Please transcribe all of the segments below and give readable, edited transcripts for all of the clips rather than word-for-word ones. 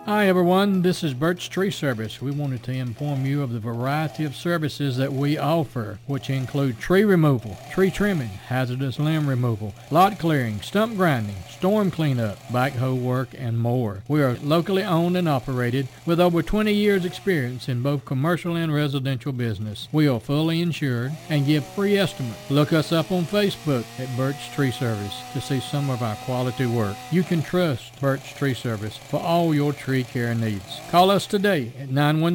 Hi everyone, this is Birch Tree Service. We wanted to inform you of the variety of services that we offer, which include tree removal, tree trimming, hazardous limb removal, lot clearing, stump grinding, storm cleanup, backhoe work, and more. We are locally owned and operated with over 20 years experience in both commercial and residential business. We are fully insured and give free estimates. Look us up on Facebook at Birch Tree Service to see some of our quality work. You can trust Birch Tree Service for all your tree care needs. Call us today at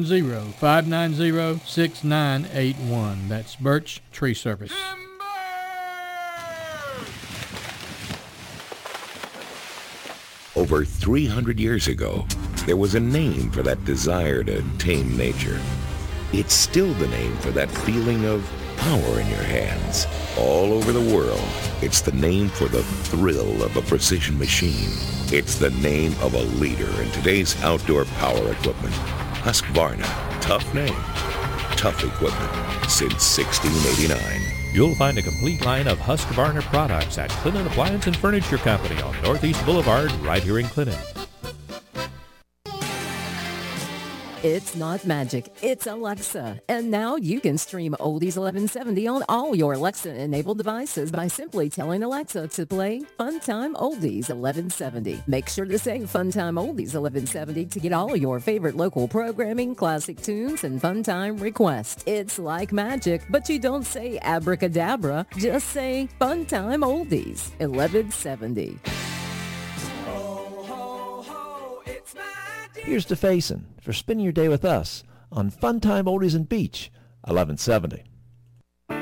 910-590-6981. That's Birch Tree Service. Over 300 years ago, there was a name for that desire to tame nature. It's still the name for that feeling of power in your hands. All over the world, it's the name for the thrill of a precision machine. It's the name of a leader in today's outdoor power equipment. Husqvarna. Tough name. Tough equipment. Since 1689. You'll find a complete line of Husqvarna products at Clinton Appliance and Furniture Company on Northeast Boulevard, right here in Clinton. It's not magic, it's Alexa. And now you can stream Oldies 1170 on all your Alexa-enabled devices by simply telling Alexa to play Funtime Oldies 1170. Make sure to say Funtime Oldies 1170 to get all your favorite local programming, classic tunes, and Funtime requests. It's like magic, but you don't say abracadabra. Just say Funtime Oldies 1170. Here's to Faison for spending your day with us on Funtime Oldies and Beach 1170.